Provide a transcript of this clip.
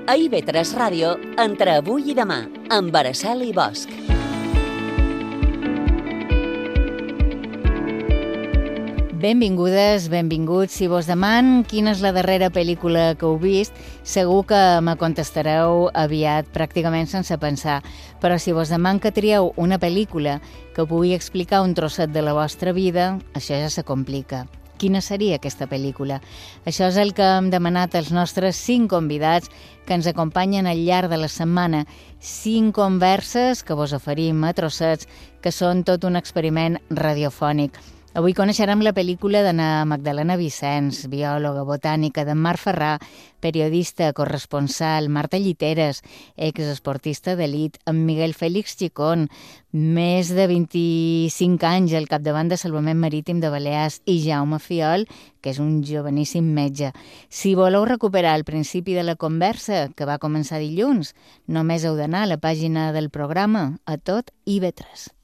A IB3 Ràdio, entre avui i demà, amb Araceli Bosch. Benvingudes, benvinguts. Si vos deman quina és la darrera pel·lícula que heu vist, segur que me contestareu aviat, pràcticament sense pensar. Però si vos deman que trieu una pel·lícula que pugui explicar un trosset de la vostra vida, això ja se complica. Quina seria aquesta pel·lícula? Això és el que hem demanat als nostres 5 convidats que ens acompanyen al llarg de la setmana. 5 converses que vos oferim a trossets, que són tot un experiment radiofònic. Avui coneixerem la pel·lícula d'Anna Magdalena Vicens, biòloga botànica, d'en Marc Ferrà, periodista, corresponsal, Marta Lliteres, exesportista d'elit, en Miguel Fèlix Chicón, més de 25 anys al capdavant de Salvament Marítim de Balears, i Jaume Fiol, que és un joveníssim metge. Si voleu recuperar el principi de la conversa, que va començar dilluns, només heu d'anar a la pàgina del programa, a tot IB3.